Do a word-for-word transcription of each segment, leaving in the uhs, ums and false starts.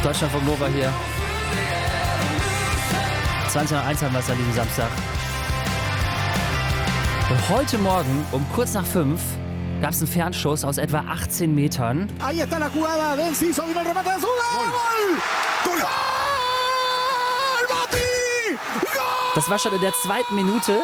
Deutschland vom Nova hier. zwanzig nach eins haben wir es an diesem Samstag. Und heute Morgen um kurz nach fünf gab es einen Fernschuss aus etwa achtzehn Metern. Ahí está la jugada de Enciso, vino el remate de Zula. Gol! Gol! Mati! Gol! Das war schon in der zweiten Minute.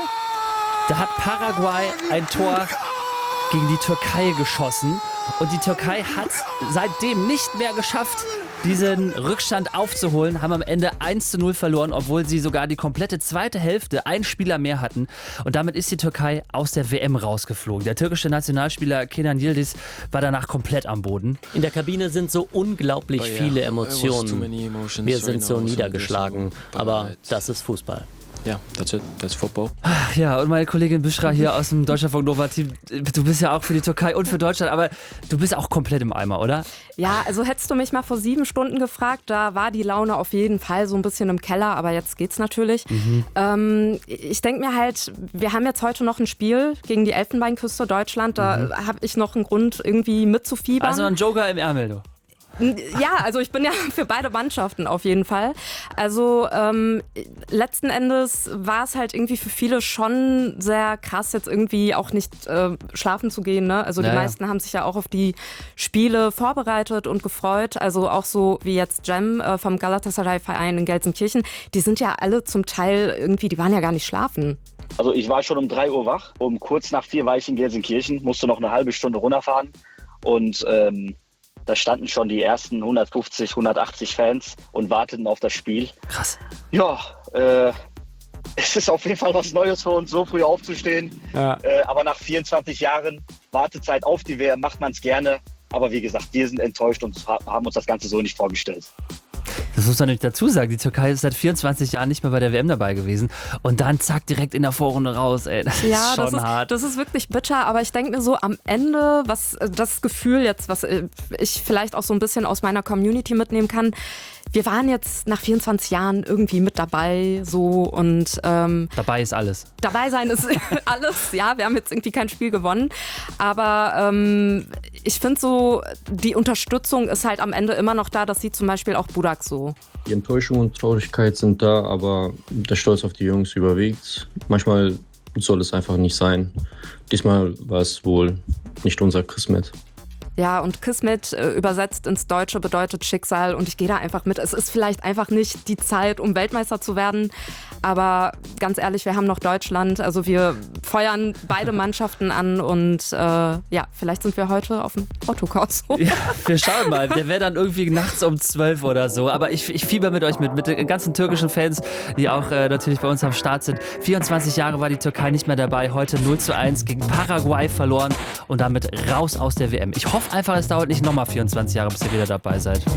Da hat Paraguay ein Tor gegen die Türkei geschossen. Und die Türkei hat seitdem nicht mehr geschafft, diesen Rückstand aufzuholen, haben am Ende eins zu null verloren, obwohl sie sogar die komplette zweite Hälfte einen Spieler mehr hatten. Und damit ist die Türkei aus der W M rausgeflogen. Der türkische Nationalspieler Kenan Yildiz war danach komplett am Boden. In der Kabine sind so unglaublich viele Emotionen. Wir sind so niedergeschlagen, aber das ist Fußball. Ja, yeah, that's it. That's football. Ja, und meine Kollegin Büşra hier aus dem Deutschlandfunk Nova Team, du bist ja auch für die Türkei und für Deutschland, aber du bist auch komplett im Eimer, oder? Ja, also hättest du mich mal vor sieben Stunden gefragt, da war die Laune auf jeden Fall so ein bisschen im Keller, aber jetzt geht's natürlich. Mhm. Ähm, ich denke mir halt, wir haben jetzt heute noch ein Spiel gegen die Elfenbeinküste Deutschland, da mhm. habe ich noch einen Grund irgendwie mitzufiebern. Also ein Joker im Ärmel, du. Ja, also ich bin ja für beide Mannschaften auf jeden Fall. Also ähm, letzten Endes war es halt irgendwie für viele schon sehr krass, jetzt irgendwie auch nicht äh, schlafen zu gehen. Ne? Also die naja. meisten haben sich ja auch auf die Spiele vorbereitet und gefreut. Also auch so wie jetzt Cem äh, vom Galatasaray-Verein in Gelsenkirchen. Die sind ja alle zum Teil irgendwie, die waren ja gar nicht schlafen. Also ich war schon um drei Uhr wach. Um kurz nach vier war ich in Gelsenkirchen, musste noch eine halbe Stunde runterfahren. Und ähm, da standen schon die ersten hundertfünfzig, hundertachtzig Fans und warteten auf das Spiel. Krass. Ja, äh, es ist auf jeden Fall was Neues für uns, so früh aufzustehen. Ja. Äh, aber nach vierundzwanzig Jahren Wartezeit auf die W M macht man es gerne. Aber wie gesagt, wir sind enttäuscht und haben uns das Ganze so nicht vorgestellt. Das muss man nämlich dazu sagen, die Türkei ist seit vierundzwanzig Jahren nicht mehr bei der W M dabei gewesen und dann zack, direkt in der Vorrunde raus, ey, das ja, ist schon das ist, hart. Das ist wirklich bitter, aber ich denke mir so am Ende, was das Gefühl jetzt, was ich vielleicht auch so ein bisschen aus meiner Community mitnehmen kann, wir waren jetzt nach vierundzwanzig Jahren irgendwie mit dabei, so und ähm, dabei ist alles. Dabei sein ist alles, ja, wir haben jetzt irgendwie kein Spiel gewonnen, aber ähm, ich finde so, die Unterstützung ist halt am Ende immer noch da, das sieht zum Beispiel auch Burak so. Die Enttäuschung und Traurigkeit sind da, aber der Stolz auf die Jungs überwiegt. Manchmal soll es einfach nicht sein. Diesmal war es wohl nicht unser Kismet. Ja, und Kismet äh, übersetzt ins Deutsche bedeutet Schicksal und ich gehe da einfach mit. Es ist vielleicht einfach nicht die Zeit, um Weltmeister zu werden, aber ganz ehrlich, wir haben noch Deutschland, also wir feuern beide Mannschaften an und äh, ja, vielleicht sind wir heute auf dem Autokorso. Ja, wir schauen mal, der wäre dann irgendwie nachts um zwölf oder so, aber ich, ich fieber mit euch mit, mit den ganzen türkischen Fans, die auch äh, natürlich bei uns am Start sind. vierundzwanzig Jahre war die Türkei nicht mehr dabei, heute null zu eins gegen Paraguay verloren und damit raus aus der W M. Ich hoffe einfach, es dauert nicht nochmal vierundzwanzig Jahre, bis ihr wieder dabei seid.